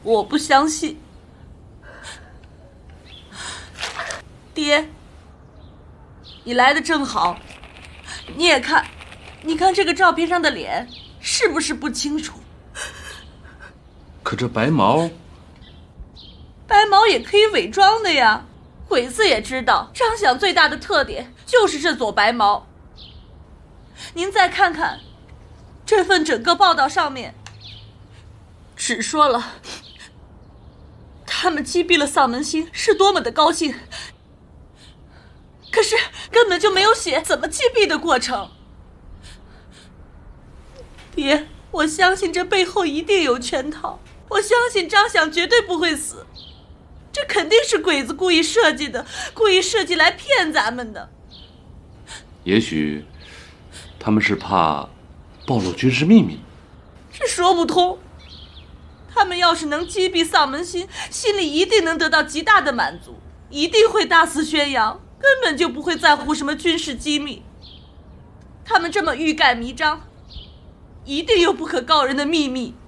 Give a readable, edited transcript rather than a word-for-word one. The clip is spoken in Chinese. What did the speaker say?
我不相信。爹，你来的正好，你也看，你看这个照片上的脸是不是不清楚？ 可这白毛也可以伪装的呀。鬼子也知道张想最大的特点就是这撮白毛。您再看看这份整个报道上面，只说了他们击毙了丧门星是多么的高兴，可是根本就没有写怎么击毙的过程。爹，我相信这背后一定有圈套，我相信张想绝对不会死，这肯定是鬼子故意设计的，故意设计来骗咱们的。 也许他们是怕暴露军事秘密， 这说不通。他们要是能击毙丧门星，心里一定能得到极大的满足，一定会大肆宣扬，根本就不会在乎什么军事机密。他们这么欲盖弥彰，一定有不可告人的秘密。